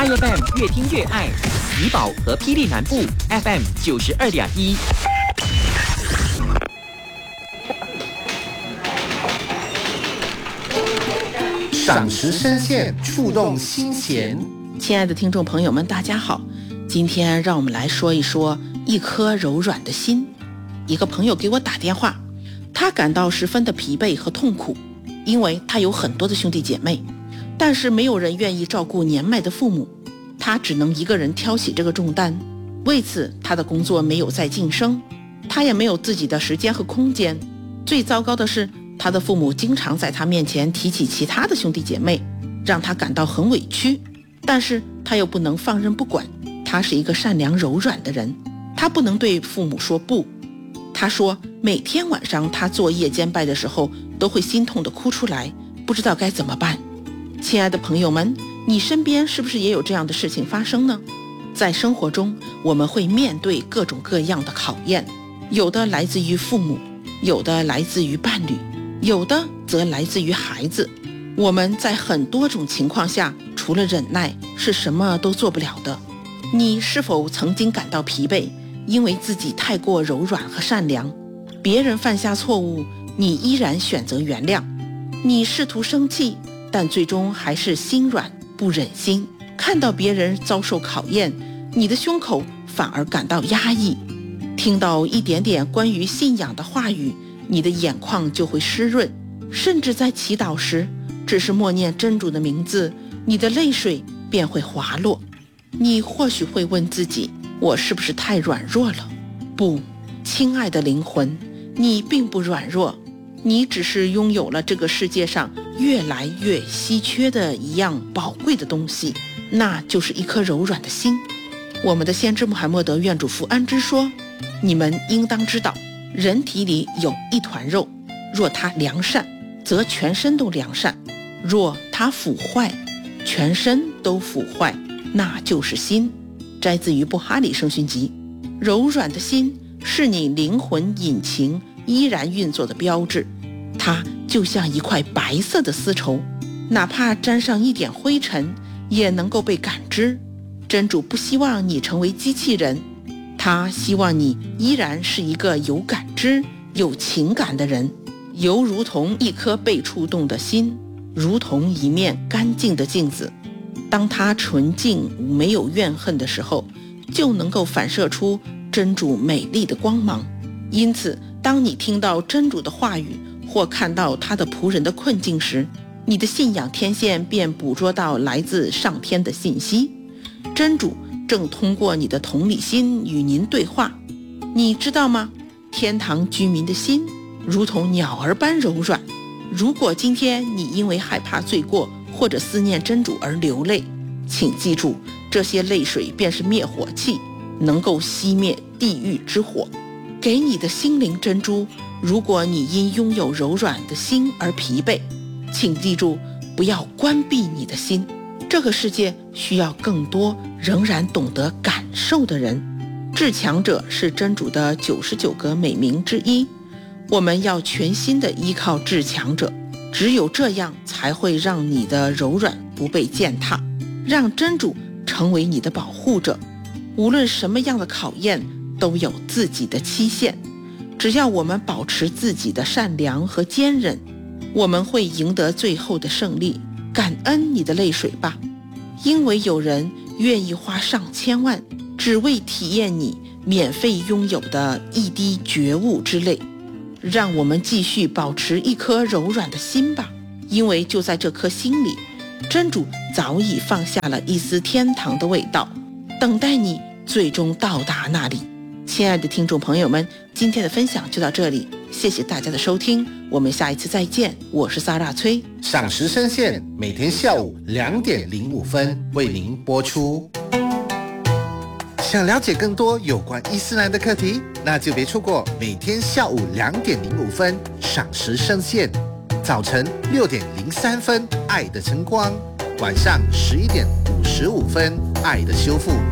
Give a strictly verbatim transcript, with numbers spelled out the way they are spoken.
F M 越听越爱，怡保和霹雳南部 F M 九十二点一。 赏识声线，触动心弦。 亲爱的听众朋友们，大家好，今天让我们来说一说一颗柔软的心。一个朋友给我打电话，他感到十分的疲惫和痛苦，因为他有很多的兄弟姐妹，但是没有人愿意照顾年迈的父母，他只能一个人挑起这个重担。为此，他的工作没有再晋升，他也没有自己的时间和空间。最糟糕的是，他的父母经常在他面前提起其他的兄弟姐妹，让他感到很委屈。但是他又不能放任不管，他是一个善良柔软的人，他不能对父母说不。他说每天晚上他做夜间拜的时候都会心痛地哭出来，不知道该怎么办。亲爱的朋友们，你身边是不是也有这样的事情发生呢？在生活中，我们会面对各种各样的考验，有的来自于父母，有的来自于伴侣，有的则来自于孩子。我们在很多种情况下，除了忍耐，是什么都做不了的。你是否曾经感到疲惫，因为自己太过柔软和善良？别人犯下错误，你依然选择原谅。你试图生气，但最终还是心软不忍心。看到别人遭受考验，你的胸口反而感到压抑。听到一点点关于信仰的话语，你的眼眶就会湿润。甚至在祈祷时，只是默念真主的名字，你的泪水便会滑落。你或许会问自己，我是不是太软弱了？不，亲爱的灵魂，你并不软弱，你只是拥有了这个世界上越来越稀缺的一样宝贵的东西，那就是一颗柔软的心。我们的先知穆罕默德愿主福安之说，你们应当知道，人体里有一团肉，若它良善，则全身都良善；若它腐坏，全身都腐坏，那就是心。摘自于布哈里圣训集。柔软的心是你灵魂引擎依然运作的标志，它就像一块白色的丝绸，哪怕沾上一点灰尘，也能够被感知。真主不希望你成为机器人，他希望你依然是一个有感知、有情感的人，犹如同一颗被触动的心，如同一面干净的镜子。当它纯净没有怨恨的时候，就能够反射出真主美丽的光芒。因此，当你听到真主的话语，或看到他的仆人的困境时，你的信仰天线便捕捉到来自上天的信息。真主正通过你的同理心与您对话。你知道吗？天堂居民的心如同鸟儿般柔软。如果今天你因为害怕罪过或者思念真主而流泪，请记住，这些泪水便是灭火器，能够熄灭地狱之火，给你的心灵珍珠。如果你因拥有柔软的心而疲惫，请记住，不要关闭你的心。这个世界需要更多仍然懂得感受的人。至强者是真主的九十九个美名之一，我们要全心的依靠至强者，只有这样才会让你的柔软不被践踏，让真主成为你的保护者。无论什么样的考验都有自己的期限，只要我们保持自己的善良和坚韧，我们会赢得最后的胜利。感恩你的泪水吧，因为有人愿意花上千万，只为体验你免费拥有的一滴觉悟之泪。让我们继续保持一颗柔软的心吧，因为就在这颗心里，真主早已放下了一丝天堂的味道，等待你最终到达那里。亲爱的听众朋友们，今天的分享就到这里，谢谢大家的收听，我们下一次再见。我是萨拉崔。 赏识声线每天下午两点零五分为您播出。想了解更多有关伊斯兰的课题，那就别错过每天下午两点零五分赏识声线，早晨六点零三分爱的晨光，晚上十一点五十五分爱的修复。